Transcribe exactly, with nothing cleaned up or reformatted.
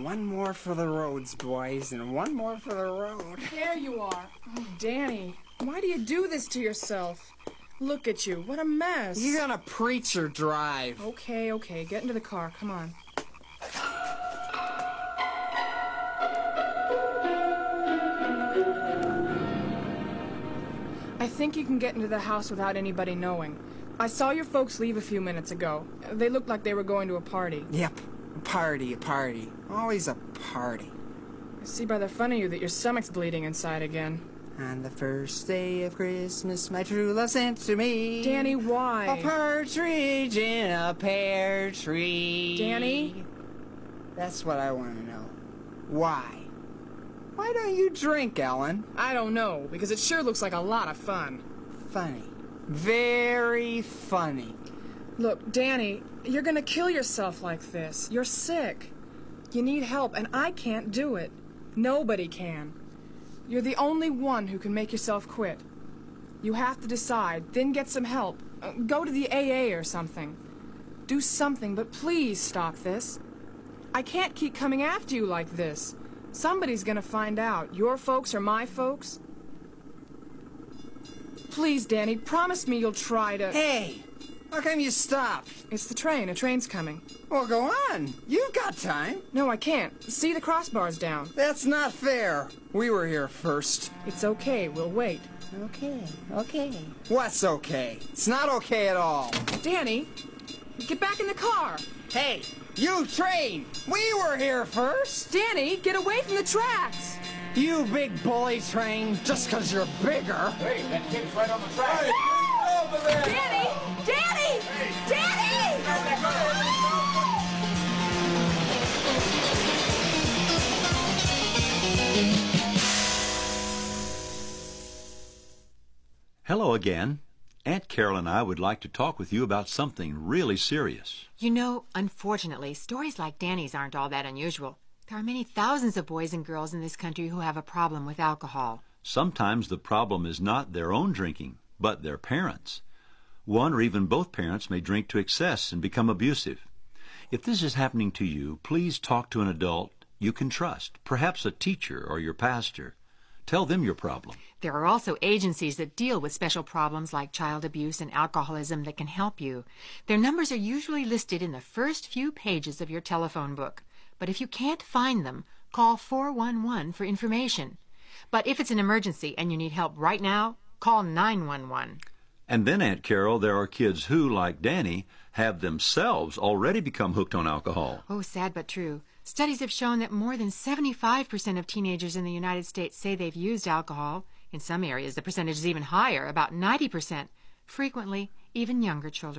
One more for the roads, boys, and one more for the road. There you are. Oh, Danny, why do you do this to yourself? Look at you. What a mess. You gonna preach or drive? Okay, okay. Get into the car. Come on. I think you can get into the house without anybody knowing. I saw your folks leave a few minutes ago. They looked like they were going to a party. Yep. A party, a party. Always a party. I see by the front of you that your stomach's bleeding inside again. On the first day of Christmas, my true love sent to me. Danny, why? A partridge in a pear tree. Danny? That's what I want to know. Why? Why don't you drink, Ellen? I don't know, because it sure looks like a lot of fun. Funny. Very funny. Look, Danny, you're gonna kill yourself like this. You're sick. You need help, and I can't do it. Nobody can. You're the only one who can make yourself quit. You have to decide, then get some help. Uh, go to the A A or something. Do something, but please stop this. I can't keep coming after you like this. Somebody's gonna find out. Your folks or my folks. Please, Danny, promise me you'll try to... Hey! How come you stopped? It's the train. A train's coming. Well, go on. You've got time. No, I can't. See, the crossbar's down. That's not fair. We were here first. It's okay. We'll wait. Okay, okay. What's okay? It's not okay at all. Danny, get back in the car. Hey, you train! We were here first! Danny, get away from the tracks! You big bully train, just 'cause you're bigger. Hey, that kid's right on the track. Hey, over there! Danny! Danny! Hey. Danny! Hello again. Aunt Carol and I would like to talk with you about something really serious. You know, unfortunately, stories like Danny's aren't all that unusual. There are many thousands of boys and girls in this country who have a problem with alcohol. Sometimes the problem is not their own drinking, but their parents. One or even both parents may drink to excess and become abusive. If this is happening to you, please talk to an adult you can trust, perhaps a teacher or your pastor. Tell them your problem. There are also agencies that deal with special problems like child abuse and alcoholism that can help you. Their numbers are usually listed in the first few pages of your telephone book. But if you can't find them, call four one one for information. But if it's an emergency and you need help right now, call nine one one. And then, Aunt Carol, there are kids who, like Danny, have themselves already become hooked on alcohol. Oh, sad but true. Studies have shown that more than seventy-five percent of teenagers in the United States say they've used alcohol. In some areas, the percentage is even higher, about ninety percent. Frequently, even younger children.